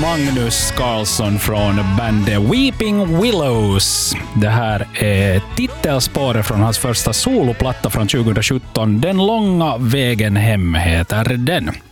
Magnus Carlsson från bandet Weeping Willows. Det här är titelspåret från hans första soloplatta från 2017. Den långa vägen hem heter den.